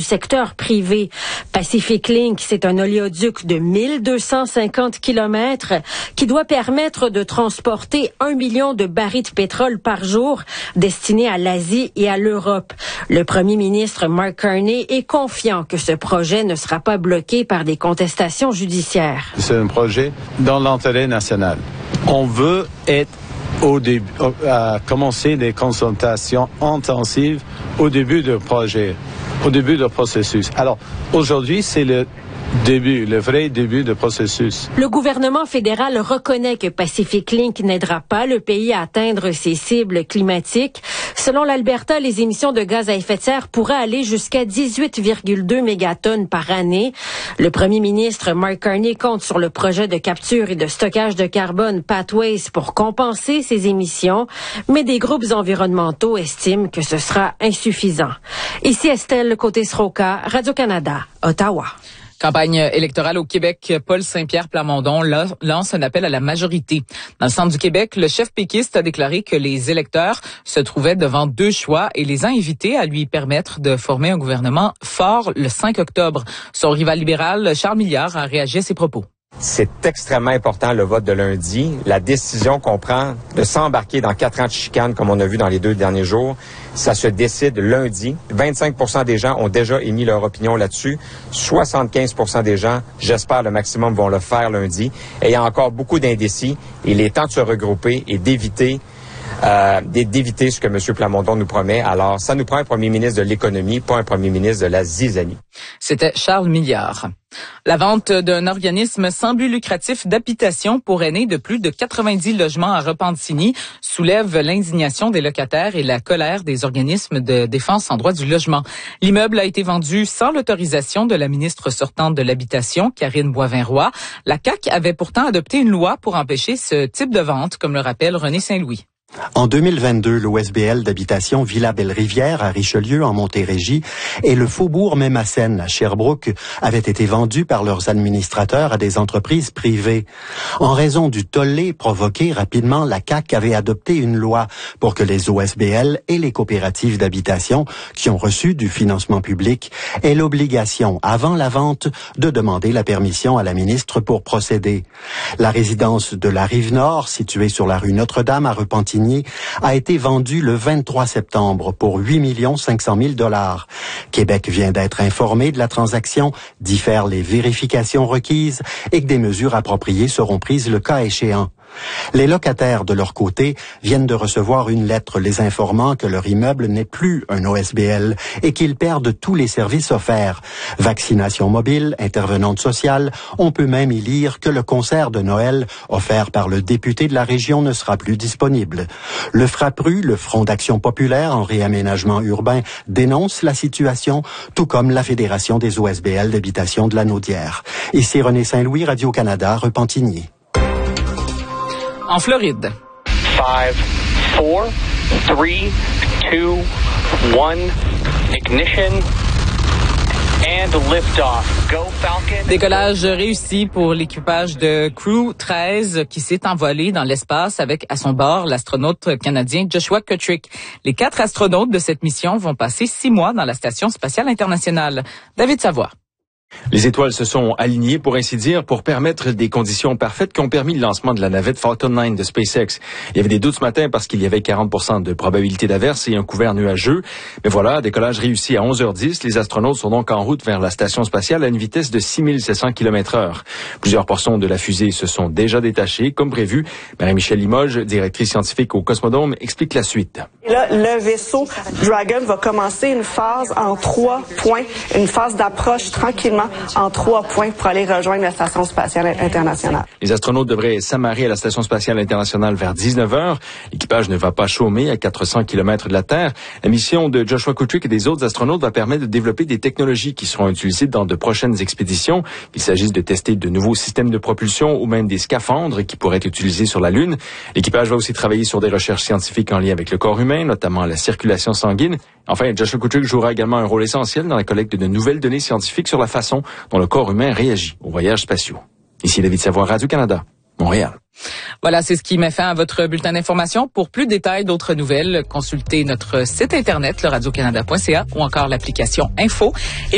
secteur privé. Pacific Link, c'est un oléoduc de 1250 kilomètres qui doit permettre de transporter 1 million de barils de pétrole par jour destinés à l'Asie et à l'Europe. Le premier ministre Mark Carney est confiant que ce projet ne sera pas bloqué par des contestations judiciaires. C'est un projet dans l'intérêt national. On veut être à commencer des consultations intensives au début du projet, au début du processus. Alors, aujourd'hui, c'est le vrai début du processus. Le gouvernement fédéral reconnaît que Pacific Link n'aidera pas le pays à atteindre ses cibles climatiques. Selon l'Alberta, les émissions de gaz à effet de serre pourraient aller jusqu'à 18,2 mégatonnes par année. Le premier ministre Mark Carney compte sur le projet de capture et de stockage de carbone Pathways pour compenser ces émissions, mais des groupes environnementaux estiment que ce sera insuffisant. Ici Estelle Côté-Sroka, Radio-Canada, Ottawa. Campagne électorale au Québec, Paul Saint-Pierre Plamondon lance un appel à la majorité. Dans le centre du Québec, le chef péquiste a déclaré que les électeurs se trouvaient devant deux choix et les a invités à lui permettre de former un gouvernement fort le 5 octobre. Son rival libéral, Charles Milliard, a réagi à ses propos. C'est extrêmement important, le vote de lundi. La décision qu'on prend de s'embarquer dans 4 ans de chicane, comme on a vu dans les 2 derniers jours, ça se décide lundi. 25% des gens ont déjà émis leur opinion là-dessus. 75% des gens, j'espère le maximum, vont le faire lundi. Et il y a encore beaucoup d'indécis. Il est temps de se regrouper et d'éviter ce que M. Plamondon nous promet. Alors, ça nous prend un premier ministre de l'économie, pas un premier ministre de la zizanie. C'était Charles Milliard. La vente d'un organisme sans but lucratif d'habitation pour aînés de plus de 90 logements à Repentigny soulève l'indignation des locataires et la colère des organismes de défense en droit du logement. L'immeuble a été vendu sans l'autorisation de la ministre sortante de l'Habitation, Karine Boivin-Roy. La CAQ avait pourtant adopté une loi pour empêcher ce type de vente, comme le rappelle René Saint-Louis. En 2022, l'OSBL d'habitation Villa Belle-Rivière à Richelieu en Montérégie et le Faubourg Mémassène à Sherbrooke avaient été vendus par leurs administrateurs à des entreprises privées. En raison du tollé provoqué rapidement, la CAQ avait adopté une loi pour que les OSBL et les coopératives d'habitation qui ont reçu du financement public aient l'obligation, avant la vente, de demander la permission à la ministre pour procéder. La résidence de la Rive-Nord, située sur la rue Notre-Dame à Repentigny, a été vendu le 23 septembre pour 8 500 000 $. Québec vient d'être informé de la transaction, d'y faire les vérifications requises et que des mesures appropriées seront prises le cas échéant. Les locataires, de leur côté, viennent de recevoir une lettre les informant que leur immeuble n'est plus un OSBL et qu'ils perdent tous les services offerts. Vaccination mobile, intervenante sociale, on peut même y lire que le concert de Noël offert par le député de la région ne sera plus disponible. Le FRAPRU, le Front d'action populaire en réaménagement urbain, dénonce la situation, tout comme la Fédération des OSBL d'habitation de la Naudière. Ici René Saint-Louis, Radio-Canada, Repentigny. En Floride. 5, 4, 3, 2, 1, ignition, and liftoff. Go Falcon. Décollage réussi pour l'équipage de Crew 13 qui s'est envolé dans l'espace avec à son bord l'astronaute canadien Joshua Kutrick. Les 4 astronautes de cette mission vont passer 6 mois dans la Station spatiale internationale. David Savoie. Les étoiles se sont alignées, pour ainsi dire, pour permettre des conditions parfaites qui ont permis le lancement de la navette Falcon 9 de SpaceX. Il y avait des doutes ce matin parce qu'il y avait 40% de probabilité d'averse et un couvert nuageux. Mais voilà, décollage réussi à 11h10. Les astronautes sont donc en route vers la station spatiale à une vitesse de 6700 km/h. Plusieurs portions de la fusée se sont déjà détachées, comme prévu. Marie-Michèle Limoges, directrice scientifique au Cosmodome, explique la suite. Et là, le vaisseau Dragon va commencer une phase en 3 points, une phase d'approche tranquillement en 3 points pour aller rejoindre la Station spatiale internationale. Les astronautes devraient s'amarrer à la Station spatiale internationale vers 19h. L'équipage ne va pas chômer à 400 km de la Terre. La mission de Joshua Kutrick et des autres astronautes va permettre de développer des technologies qui seront utilisées dans de prochaines expéditions. Qu'il s'agisse de tester de nouveaux systèmes de propulsion ou même des scaphandres qui pourraient être utilisés sur la Lune. L'équipage va aussi travailler sur des recherches scientifiques en lien avec le corps humain, notamment la circulation sanguine. Enfin, Joshua Kutrick jouera également un rôle essentiel dans la collecte de nouvelles données scientifiques sur la façon dont le corps humain réagit aux voyages spatiaux. Ici David Savoie, Radio-Canada, Montréal. Voilà, c'est ce qui met fin à votre bulletin d'information. Pour plus de détails, d'autres nouvelles, consultez notre site internet, le radiocanada.ca ou encore l'application Info.